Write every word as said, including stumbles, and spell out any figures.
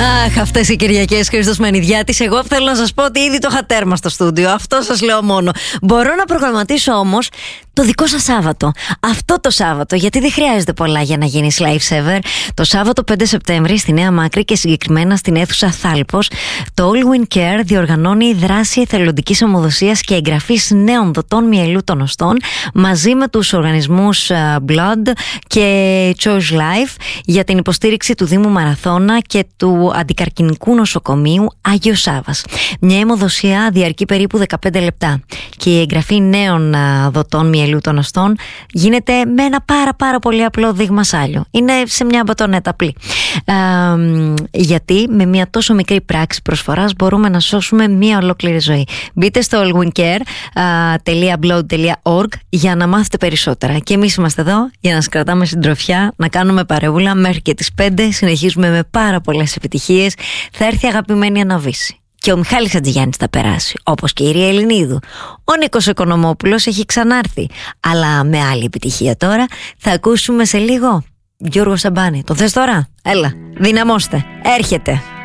Αχ, αυτές οι Κυριακές Χρήστος Μενιδιάτης. Εγώ θέλω να σας πω ότι ήδη το είχα τέρμα στο στούντιο. Αυτό σας λέω μόνο. Μπορώ να προγραμματίσω όμως το δικό σας Σάββατο. Αυτό το Σάββατο, γιατί δεν χρειάζεται πολλά για να γίνεις lifesaver. Το Σάββατο πέντε Σεπτέμβρη στη Νέα Μάκρη και συγκεκριμένα στην αίθουσα Θάλπος, το All Win Care διοργανώνει δράση εθελοντικής ομοδοσίας και εγγραφής νέων δοτών μυελού των οστών μαζί με τους οργανισμούς Blood και Choice Life για την υποστήριξη του Δήμου Μαραθώνα και του Αντικαρκινικού Νοσοκομείου Άγιος Σάββας. Μια αιμοδοσία διαρκεί περίπου δεκαπέντε λεπτά και η εγγραφή νέων δοτών μυελού των οστών γίνεται με ένα πάρα πάρα πολύ απλό δείγμα σάλιο. Είναι σε μια μπατονέτα απλή. Ε, γιατί με μια τόσο μικρή πράξη προσφοράς μπορούμε να σώσουμε μια ολόκληρη ζωή. Μπείτε στο allwincare τελεία blood τελεία org για να μάθετε περισσότερα. Και εμείς είμαστε εδώ για να σας κρατάμε συντροφιά, να κάνουμε παρεούλα μέχρι και τις πέντε. Συνεχίζουμε με πάρα πολλές επιτυχίες. Θα έρθει αγαπημένη Αναβίση. Και ο Μιχάλης Ατζηγιάννης θα περάσει, όπως και η Ήρια Ελληνίδου. Ο Νίκος Οικονομόπουλος έχει ξανάρθει, αλλά με άλλη επιτυχία τώρα. Θα ακούσουμε σε λίγο Γιώργο Σαμπάνη. Το θες τώρα? Έλα, δυναμώστε. Έρχεται.